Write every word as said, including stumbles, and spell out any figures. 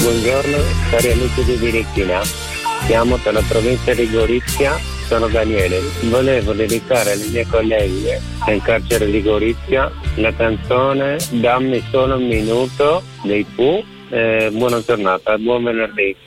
Buongiorno cari amici di Birichina, siamo dalla provincia di Gorizia, sono Daniele. Volevo dedicare alle mie colleghe nel carcere di Gorizia la canzone Dammi solo un minuto dei Pooh. Eh, buona giornata, buon venerdì.